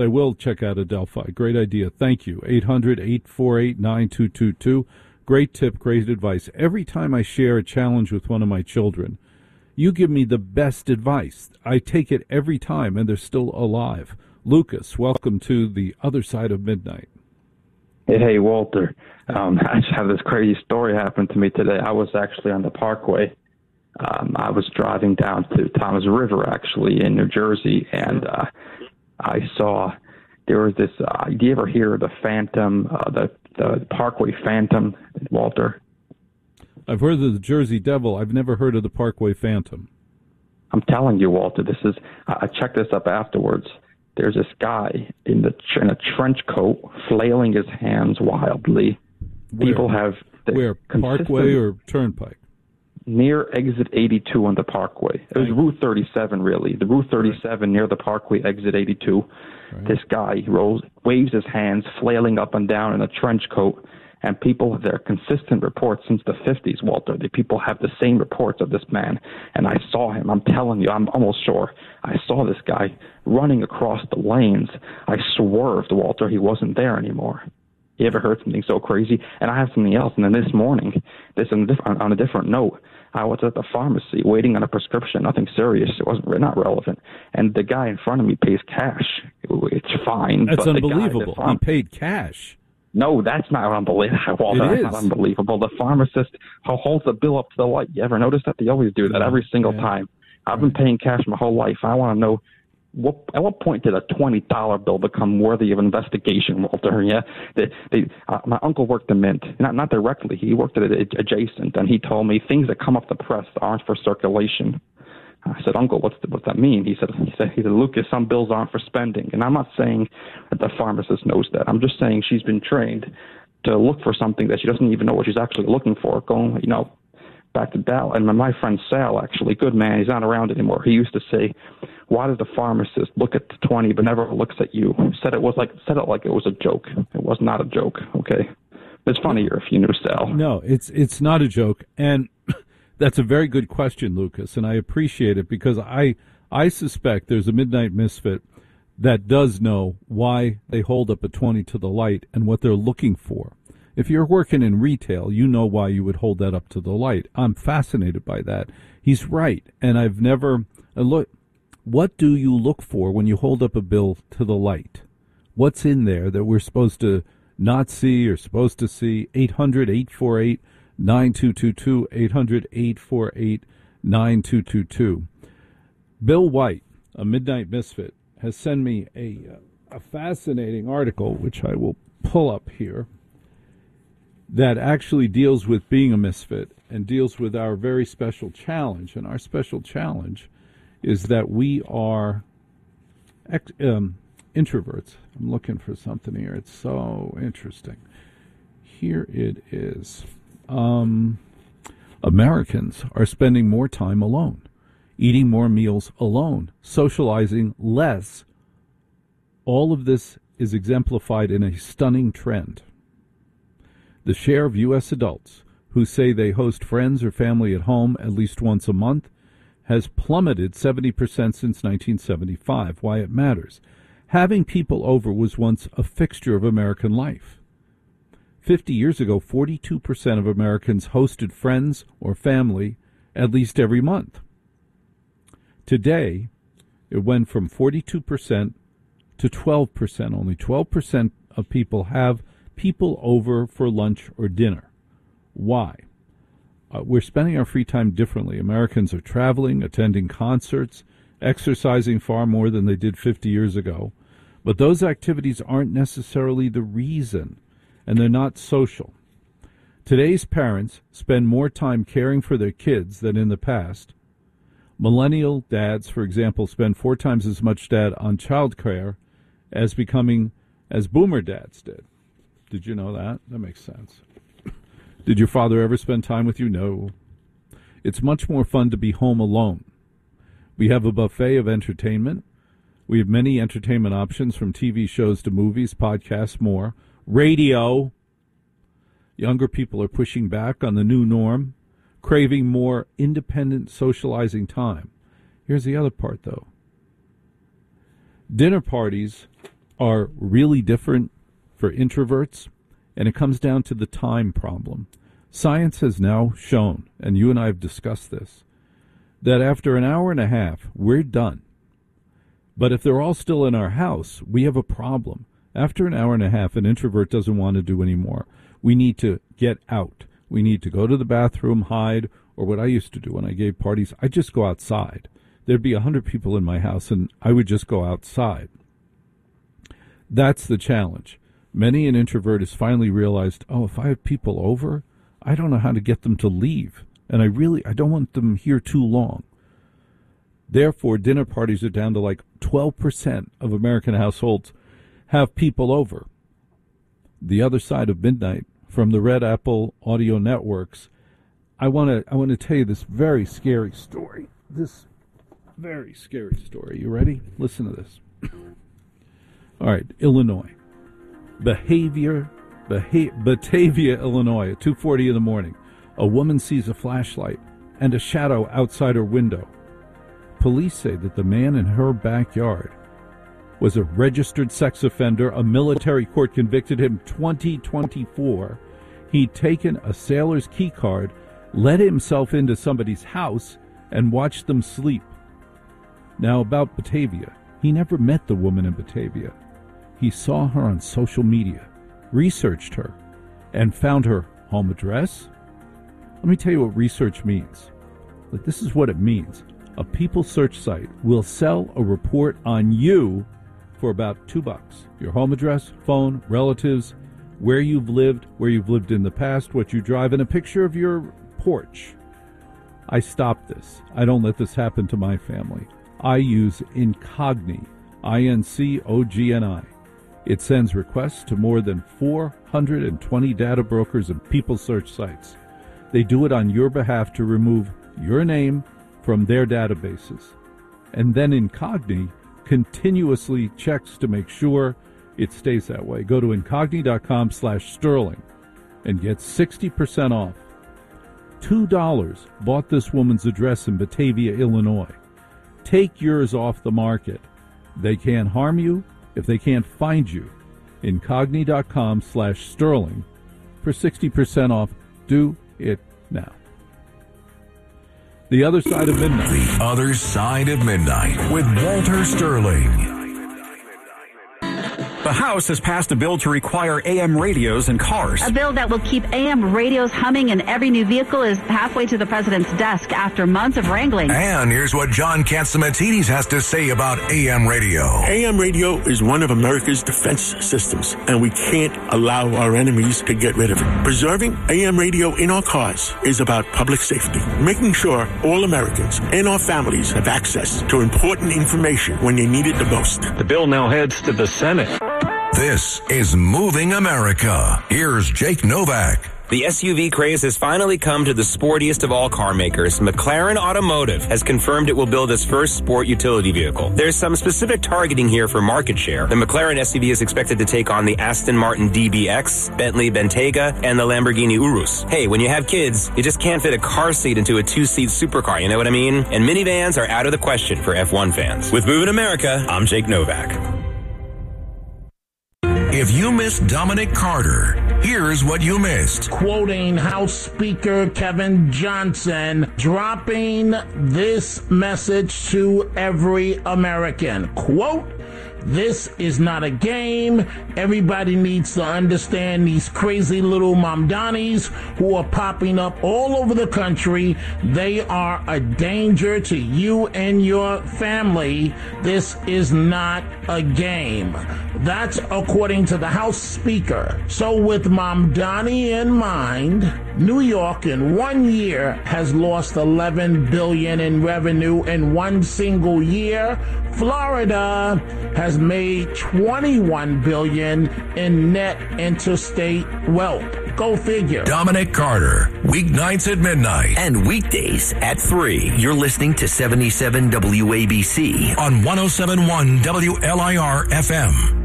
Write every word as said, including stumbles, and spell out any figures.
I will check out Adelphi. Great idea. Thank you. eight hundred, eight four eight, nine two two two. Great tip, great advice. Every time I share a challenge with one of my children, you give me the best advice. I take it every time, and they're still alive. Lucas, welcome to the other side of midnight. Hey, hey Walter. Um, I just have this crazy story happen to me today. I was actually on the Parkway. Um, I was driving down to Thomas River, actually, in New Jersey, and uh, I saw there was this, uh, do you ever hear of the Phantom, uh, the, the Parkway Phantom, Walter? I've heard of the Jersey Devil. I've never heard of the Parkway Phantom. I'm telling you, Walter, this is, I checked this up afterwards. There's this guy in, the, in a trench coat flailing his hands wildly. Where? People have... Where, Parkway or Turnpike? Near exit eighty-two on the Parkway. It was Route thirty-seven, really. The Route thirty-seven right. Near the Parkway, exit eighty-two. Right. This guy rolls, waves his hands, flailing up and down in a trench coat. And people, there are consistent reports since the fifties, Walter. The people have the same reports of this man. And I saw him. I'm telling you, I'm almost sure. I saw this guy running across the lanes. I swerved, Walter. He wasn't there anymore. You ever heard something so crazy? And I have something else. And then this morning, this on a different, on a different note, I was at the pharmacy waiting on a prescription, nothing serious. It wasn't not relevant. And the guy in front of me pays cash. It's fine. That's but unbelievable. The guy, he paid cash. No, that's not unbelievable. Well, that's is. not unbelievable. The pharmacist holds the bill up to the light. You ever notice that? They always do that yeah. every single yeah. time. I've right. been paying cash my whole life. I want to know, what, at what point did a twenty dollar bill become worthy of investigation, Walter? Yeah, they, they, uh, my uncle worked the Mint, not not directly. He worked at it adjacent, and he told me things that come off the press aren't for circulation. I said, Uncle, what's the, what's that mean? He said, he said, he said, Lucas, some bills aren't for spending. And I'm not saying that the pharmacist knows that. I'm just saying she's been trained to look for something that she doesn't even know what she's actually looking for. Going, you know, back to Dal. And my friend Sal, actually, good man, he's not around anymore. He used to say, why does the pharmacist look at the twenty but never looks at you? Said it was like said it like it was a joke. It was not a joke. Okay, it's funnier if you knew Sal. No, it's it's not a joke, and that's a very good question, Lucas, and I appreciate it because I I suspect there's a midnight misfit that does know why they hold up a twenty to the light and what they're looking for. If you're working in retail, you know why you would hold that up to the light. I'm fascinated by that. He's right, and I've never uh, look. What do you look for when you hold up a bill to the light? What's in there that we're supposed to not see or supposed to see? eight hundred, eight four eight, nine two two two, eight hundred, eight four eight, nine two two two. Bill White, a Midnight Misfit, has sent me a, a fascinating article, which I will pull up here, that actually deals with being a misfit and deals with our very special challenge. And our special challenge is that we are ex- um, introverts. I'm looking for something here. It's so interesting. Here it is. Um, Americans are spending more time alone, eating more meals alone, socializing less. All of this is exemplified in a stunning trend. The share of U S adults who say they host friends or family at home at least once a month has plummeted seventy percent since nineteen seventy-five. Why it matters. Having people over was once a fixture of American life. Fifty years ago, forty-two percent of Americans hosted friends or family at least every month. Today, it went from forty-two percent to twelve percent. Only twelve percent of people have people over for lunch or dinner. Why? Uh, we're spending our free time differently. Americans are traveling, attending concerts, exercising far more than they did fifty years ago. But those activities aren't necessarily the reason, and they're not social. Today's parents spend more time caring for their kids than in the past. Millennial dads, for example, spend four times as much dad on child care as becoming as boomer dads did. Did you know that? That makes sense. Did your father ever spend time with you? No. It's much more fun to be home alone. We have a buffet of entertainment. We have many entertainment options, from T V shows to movies, podcasts, more. Radio. Younger people are pushing back on the new norm, craving more independent socializing time. Here's the other part, though. Dinner parties are really different for introverts, and it comes down to the time problem. Science has now shown, and you and I have discussed this, that after an hour and a half, we're done. But if they're all still in our house, we have a problem. After an hour and a half, an introvert doesn't want to do any more. We need to get out. We need to go to the bathroom, hide, or what I used to do when I gave parties, I'd just go outside. There'd be a hundred people in my house, and I would just go outside. That's the challenge. Many an introvert has finally realized, oh, if I have people over, I don't know how to get them to leave. And I really, I don't want them here too long. Therefore, dinner parties are down to like twelve percent of American households have people over. The other side of midnight, from the Red Apple Audio Networks, I want to I want to tell you this very scary story. This very scary story. You ready? Listen to this. All right, Illinois. Behavior, Beha- Batavia, Illinois, at two forty in the morning. A woman sees a flashlight and a shadow outside her window. Police say that the man in her backyard was a registered sex offender. A military court convicted him twenty twenty-four. He'd taken a sailor's key card, let himself into somebody's house, and watched them sleep. Now, about Batavia, he never met the woman in Batavia. He saw her on social media, researched her, and found her home address. Let me tell you what research means. Like, this is what it means. A People search site will sell a report on you for about two bucks. Your home address, phone, relatives, where you've lived, where you've lived in the past, what you drive, and a picture of your porch. I stopped this. I don't let this happen to my family. I use Incogni, I N C O G N I. It sends requests to more than four hundred twenty data brokers and people search sites. They do it on your behalf to remove your name from their databases. And then Incogni continuously checks to make sure it stays that way. Go to incogni.com slash sterling and get sixty percent off. two dollars bought this woman's address in Batavia, Illinois. Take yours off the market. They can't harm you if they can't find you. Incogni.com slash sterling for sixty percent off. Do it now. The Other Side of Midnight. The Other Side of Midnight with Walter Sterling. The House has passed a bill to require A M radios in cars. A bill that will keep A M radios humming in every new vehicle is halfway to the president's desk after months of wrangling. And here's what John Catsimatidis has to say about A M radio. A M radio is one of America's defense systems, and we can't allow our enemies to get rid of it. Preserving A M radio in our cars is about public safety, making sure all Americans and our families have access to important information when they need it the most. The bill now heads to the Senate. This is Moving America. Here's Jake Novak. The S U V craze has finally come to the sportiest of all car makers. McLaren Automotive has confirmed it will build its first sport utility vehicle. There's some specific targeting here for market share. The McLaren S U V is expected to take on the Aston Martin D B X, Bentley Bentayga, and the Lamborghini Urus. Hey, when you have kids, you just can't fit a car seat into a two-seat supercar, you know what I mean? And minivans are out of the question for F one fans. With Moving America, I'm Jake Novak. If you missed Dominic Carter, here's what you missed. Quoting House Speaker Kevin Johnson, dropping this message to every American. Quote, "This is not a game. Everybody needs to understand these crazy little Mamdanis who are popping up all over the country. They are a danger to you and your family. This is not a game." That's according to the House Speaker. So with Mamdani in mind, New York in one year has lost eleven billion dollars in revenue in one single year. Florida has made twenty-one billion dollars in net interstate wealth. Go figure. Dominic Carter, weeknights at midnight. And weekdays at three. You're listening to seventy-seven W A B C. On one oh seven point one W L I R F M.